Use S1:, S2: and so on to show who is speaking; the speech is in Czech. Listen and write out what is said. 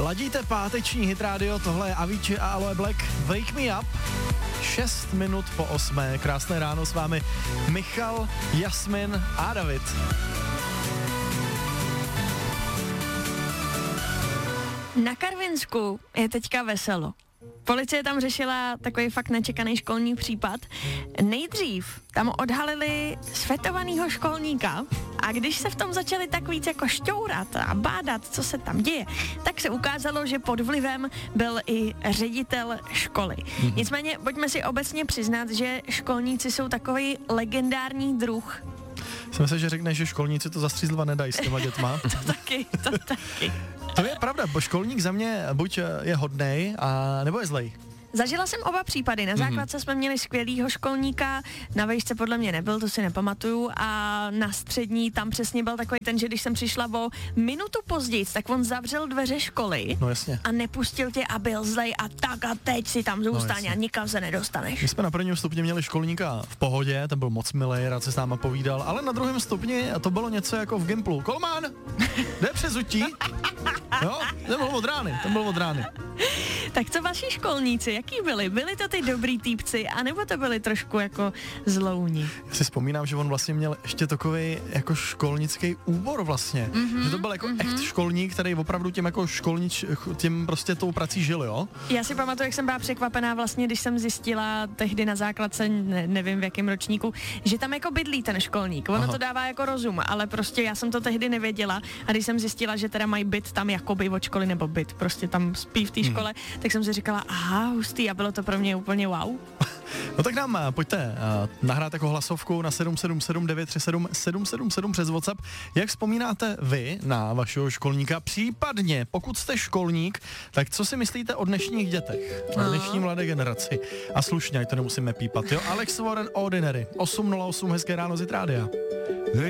S1: Ladíte páteční Hit Radio, tohle je Avicii a Aloe Black, Wake Me Up, 6 minut po 8. Krásné ráno s vámi Michal, Jasmin a David.
S2: Na Karvinsku je teďka veselo. Policie tam řešila takový fakt nečekaný školní případ. Nejdřív tam odhalili svetovanýho školníka a když se v tom začali tak víc jako šťourat a bádat, co se tam děje, tak se ukázalo, že pod vlivem byl i ředitel školy. Nicméně pojďme si obecně přiznat, že školníci jsou takový legendární druh.
S1: Jsem se, že řekne, že školníci to zastřízlovat nedají s těma dětma.
S2: To taky.
S1: To je pravda, bo školník za mě buď je hodnej, nebo je zlej.
S2: Zažila jsem oba případy. Na základce jsme měli skvělýho školníka, na vejšce podle mě nebyl, to si nepamatuju, a na střední tam přesně byl takový ten, že když jsem přišla o minutu později, tak on zavřel dveře školy a nepustil tě a byl zlej a tak a teď si tam zůstaň a nikam se nedostaneš.
S1: My jsme na prvním stupni měli školníka v pohodě, ten byl moc milý, rád se s náma povídal, ale na druhém stupni to bylo něco jako v Gimplu. Kolmán, jde přes utí. Jo, ten byl od rány.
S2: Tak co vaši školníci, jaký byli? Byli to ty dobrý týpci, anebo to byli trošku jako zlouni?
S1: Já si vzpomínám, že on vlastně měl ještě takový jako školnický úbor vlastně. Že to byl jako echt školník, který opravdu tím jako tím prostě tou prací žil, jo?
S2: Já si pamatuju, jak jsem byla překvapená vlastně, když jsem zjistila tehdy na základce, nevím v jakém ročníku, že tam jako bydlí ten školník. Ono to dává jako rozum, ale prostě já jsem to tehdy nevěděla a když jsem zjistila, že teda mají byt tam jakoby od školy nebo byt, prostě tam spí v té škole, tak jsem si říkala, aha, hustý, a bylo to pro mě úplně wow.
S1: No tak nám pojďte nahrát jako hlasovku na 777 937 777 přes WhatsApp. Jak vzpomínáte vy na vašeho školníka? Případně, pokud jste školník, tak co si myslíte o dnešních dětech? O dnešní mladé generaci? A slušně, ať to nemusíme pípat, jo? Alex Warren, Ordinary, 8:08, hezké ráno z Hit Rádia.